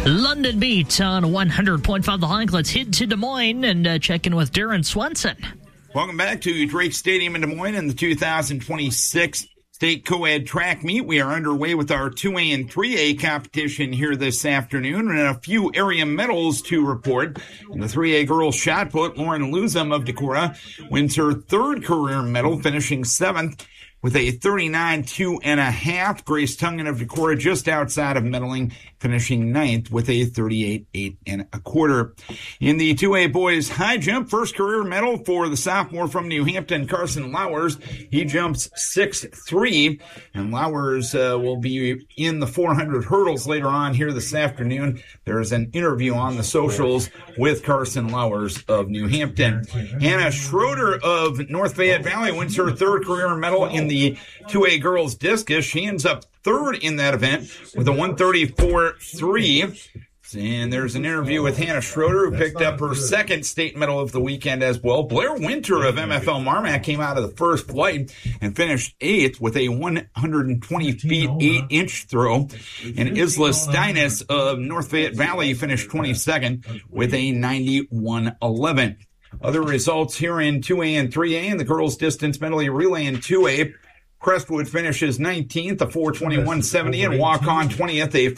London Beat on 100.5 The Hike. Let's head to Des Moines and check in with Darren Swenson. Welcome back to Drake Stadium in Des Moines in the 2026 State Co-Ed Track Meet. We are underway with our 2A and 3A competition here this afternoon, and a few area medals to report. In the 3A girls shot put, Lauren Luzum of Decorah wins her third career medal, finishing 7th with a 39.2.5. Grace Tungan of Decorah just outside of medaling, finishing 9th with a 38.825. In the 2A boys high jump, first career medal for the sophomore from New Hampton, Carson Lowers. He jumps 6'3", and Lowers will be in the 400 hurdles later on here this afternoon. There's an interview on the socials with Carson Lowers of New Hampton. Hannah Schroeder of North Fayette Valley wins her third career medal in the 2A girls discus. She ends up third in that event with a 134.3. And there's an interview with Hannah Schroeder, who picked up her second state medal of the weekend as well. Blair Winter of MFL Marmac came out of the first flight and finished 8th with a 120 feet 8-inch throw. And Isla Steinis of North Fayette Valley finished 22nd with a 91.11. Other results here in 2A and 3A in the girls distance medley relay in 2A. Crestwood finishes 19th, a 4:21.70, and walk-on 20th, a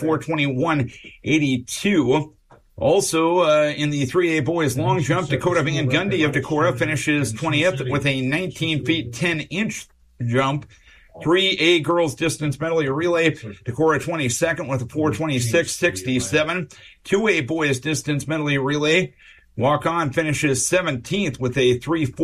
4:21.82. Also, in the 3A boys long jump, Dakota Van Gundy of Decorah finishes 20th with a 19 feet 10-inch jump. 3A girls distance medley relay, Decorah 22nd with a 4:26.67. 2A boys distance medley relay, walk-on finishes 17th with a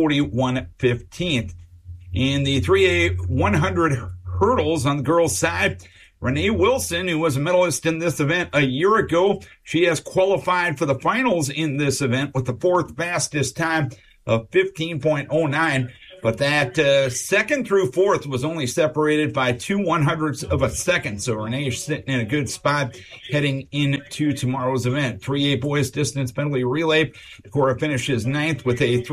3:41.15. In the 3A 100 hurdles on the girls' side, Renee Wilson, who was a medalist in this event a year ago, she has qualified for the finals in this event with the fourth fastest time of 15.09. But that second through fourth was only separated by 2/100ths of a second. So Renee is sitting in a good spot heading into tomorrow's event. 3A boys distance medley relay, Decorah finishes 9th with a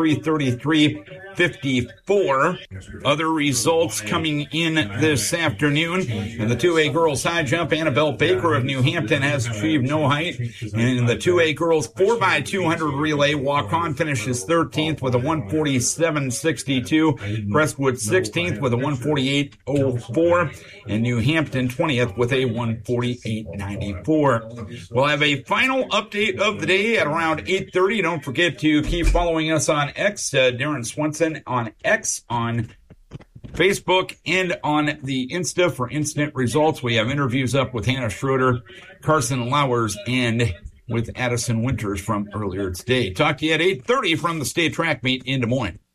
3:33.54. Other results coming in this afternoon. In the 2A girls high jump, Annabelle Baker of New Hampton has achieved no height. And in the 2A girls 4x200 relay, walk-on finishes 13th with a 147.62. Crestwood 16th with a 148.04, and New Hampton 20th with a 148.94. We'll have a final update of the day at around 8:30. Don't forget to keep following us on X, Darren Swenson on X, on Facebook, and on the Insta for instant results. We have interviews up with Hannah Schroeder, Carson Lowers, and with Addison Winters from earlier today. Talk to you at 8:30 from the State Track Meet in Des Moines.